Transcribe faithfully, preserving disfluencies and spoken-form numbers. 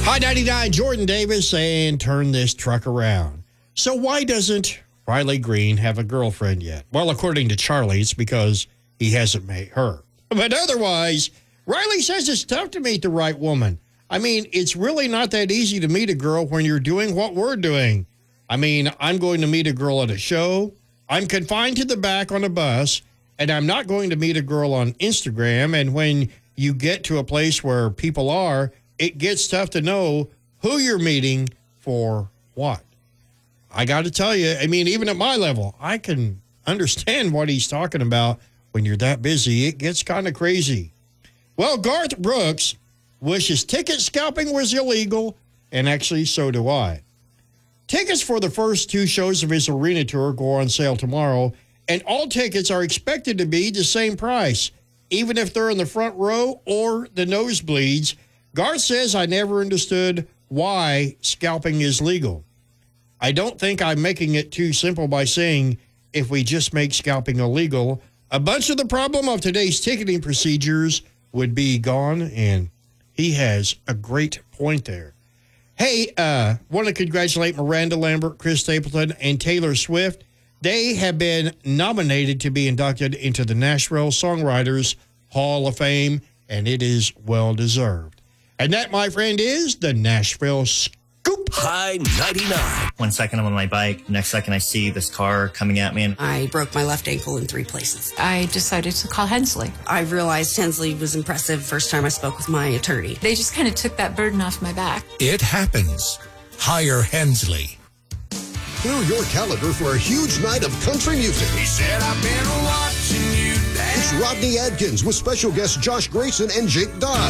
High ninety-nine, Jordan Davis saying, turn this truck around. So why doesn't Riley Green have a girlfriend yet? Well, according to Charlie, it's because he hasn't met her. But otherwise, Riley says it's tough to meet the right woman. I mean, it's really not that easy to meet a girl when you're doing what we're doing. I mean, I'm going to meet a girl at a show. I'm confined to the back on a bus, and I'm not going to meet a girl on Instagram. And when you get to a place where people are, it gets tough to know who you're meeting for what. I got to tell you, I mean, even at my level, I can understand what he's talking about. When you're that busy, it gets kind of crazy. Well, Garth Brooks wishes ticket scalping was illegal, and actually, so do I. Tickets for the first two shows of his arena tour go on sale tomorrow, and all tickets are expected to be the same price, even if they're in the front row or the nosebleeds. Garth says, I never understood why scalping is legal. I don't think I'm making it too simple by saying if we just make scalping illegal, a bunch of the problem of today's ticketing procedures would be gone, and he has a great point there. Hey, uh, want to congratulate Miranda Lambert, Chris Stapleton, and Taylor Swift. They have been nominated to be inducted into the Nashville Songwriters Hall of Fame, and it is well-deserved. And that, my friend, is the Nashville Scoop. High ninety-nine. One second I'm on my bike. Next second I see this car coming at me. And I broke my left ankle in three places. I decided to call Hensley. I realized Hensley was impressive first time I spoke with my attorney. They just kind of took that burden off my back. It happens. Hire Hensley. Clear your calendar for a huge night of country music. He said, I've been watching you dance. It's Rodney Adkins with special guests Josh Grayson and Jake Dodd.